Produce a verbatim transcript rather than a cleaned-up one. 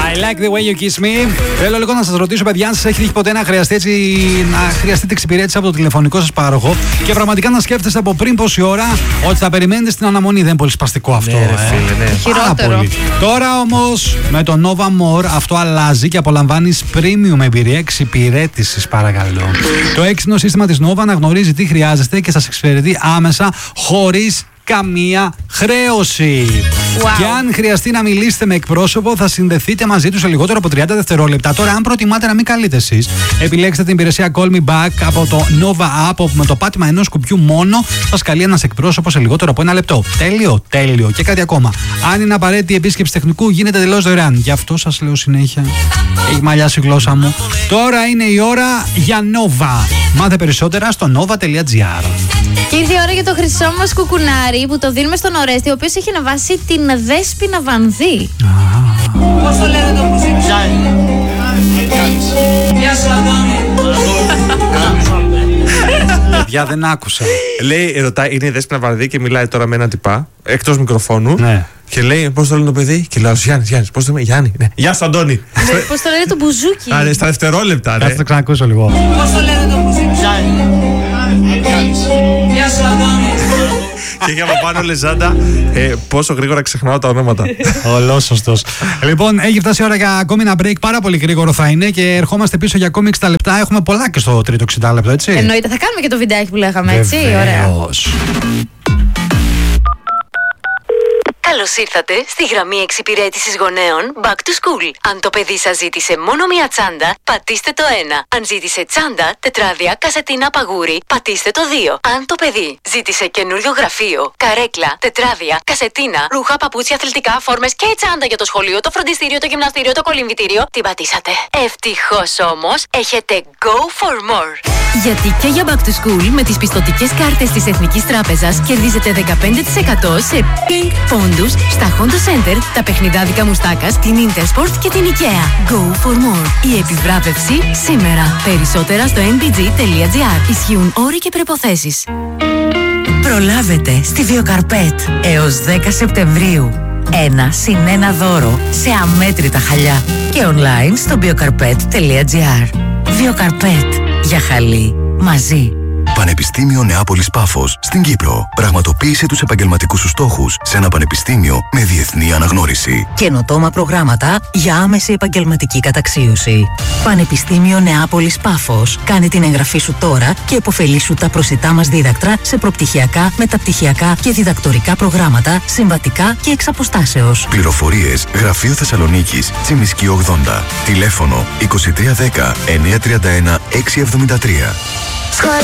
I like the way you kiss me. Θέλω λίγο να σας ρωτήσω, παιδιά, αν σας έχει τύχει ποτέ να χρειαστεί έτσι, να χρειαστείτε εξυπηρέτηση από το τηλεφωνικό σας πάροχο και πραγματικά να σκέφτεστε από πριν πόση ώρα ότι θα περιμένετε στην αναμονή. Δεν είναι πολύ σπαστικό αυτό. Ναι, ρε, φίλε, ναι. Χειρότερο. Πολύ. Τώρα όμως με το Nova More αυτό αλλάζει και απολαμβάνεις premium εμπειρία εξυπηρέτησης, παρακαλώ. Το έξυπνο σύστημα της Nova αναγνωρίζει τι χρειάζεστε και σας εξυπηρετεί άμεσα χωρίς καμία χρέωση. Wow. Και αν χρειαστεί να μιλήσετε με εκπρόσωπο, θα συνδεθείτε μαζί του σε λιγότερο από τριάντα δευτερόλεπτα. Τώρα, αν προτιμάτε να μην καλείτε εσείς, επιλέξτε την υπηρεσία Call Me Back από το Nova App, όπου με το πάτημα ενός κουμπιού μόνο σας καλεί ένας εκπρόσωπος σε λιγότερο από ένα λεπτό. Τέλειο, τέλειο. Και κάτι ακόμα. Αν είναι απαραίτητη η επίσκεψη τεχνικού, γίνεται τελώς δωρεάν. Γι' αυτό σας λέω συνέχεια. Έχει μαλλιάσει η γλώσσα μου. Τώρα είναι η ώρα για Nova. Μάθε περισσότερα στο nova τελεία gr. Και ήρθε η ώρα για το χρυσό μας κουκουνάρι που το δίνουμε στον Ορέστη, ο οποίος έχει αναβάσει την Δέσποινα Βανδύ. Πώς το λένε το μουσικό? Γεια σου, Αντώνη. Παιδιά, δεν άκουσα. Λέει, ρωτάει, είναι η Δέσποινα Βανδύ και μιλάει τώρα με έναν τυπά εκτός μικροφώνου. Ναι. Και λέει, πώς το λένε το παιδί? Και λέω, Γιάννη, Γιάννη, πώς το λένε? Γιάννη. Ναι. Γεια σου, Αντώνη. Πώς το λένε το μπουζούκι? Άρα, στα δευτερόλεπτα, Κάτσε ρε. το ξανακούσω λίγο. Πώς το λένε το μουσικό? Γεια σου, Αντώνη. Και για από πάνω, Λεζάντα, ε, πόσο γρήγορα ξεχνάω τα ονόματα. Ολόσωστος. Λοιπόν, έχει φτάσει η ώρα για ακόμη ένα break. Πάρα πολύ γρήγορο θα είναι και ερχόμαστε πίσω για ακόμη εξήντα λεπτά. Έχουμε πολλά και στο τρίτο εξήντα λεπτό, έτσι. Εννοείται, θα κάνουμε και το βιντεάκι που λέγαμε, έτσι. Ωραία. Βεβαίως. Καλώς ήρθατε στη γραμμή εξυπηρέτησης γονέων Back to School. Αν το παιδί σας ζήτησε μόνο μία τσάντα, πατήστε το ένα. Αν ζήτησε τσάντα, τετράδια, κασετίνα, παγούρι, πατήστε το δύο. Αν το παιδί ζήτησε καινούριο γραφείο, καρέκλα, τετράδια, κασετίνα, ρούχα, παπούτσια, αθλητικά, φόρμες και τσάντα για το σχολείο, το φροντιστήριο, το γυμναστήριο, το κολυμβητήριο, την πατήσατε. Ευτυχώς όμως, έχετε Go for More. Γιατί και για Back to School με τις πιστωτικές κάρτες της Εθνικής Τράπεζας κερδίζετε δεκαπέντε τοις εκατό σε Pink πόντους στα Honda Center, τα παιχνιδάδικα Μουστάκας, την Intersport και την IKEA. Go for more. Η επιβράβευση σήμερα. Περισσότερα στο εν μπι τζι τελεία τζι άρ. Ισχύουν όροι και προϋποθέσεις. Προλάβετε στη Βιοκαρπέτ έως δέκα Σεπτεμβρίου. Ένα συν ένα δώρο σε αμέτρητα χαλιά και online στο βιοκαρπέτ τελεία τζι άρ. Βιοκαρπέτ. Για χαλί. Μαζί. Πανεπιστήμιο Νεάπολης Πάφος στην Κύπρο. Πραγματοποίησε τους επαγγελματικούς σου στόχους σε ένα πανεπιστήμιο με διεθνή αναγνώριση. Καινοτόμα προγράμματα για άμεση επαγγελματική καταξίωση. Πανεπιστήμιο Νεάπολης Πάφος. Κάνε την εγγραφή σου τώρα και επωφελήσου τα προσιτά μας δίδακτρα σε προπτυχιακά, μεταπτυχιακά και διδακτορικά προγράμματα, συμβατικά και εξ αποστάσεως. Πληροφορίες Γραφείο Θεσσαλονίκης, Τσιμισκή ογδόντα. Τηλέφωνο είκοσι τρία δέκα εννιακόσια τριάντα ένα εξακόσια εβδομήντα τρία.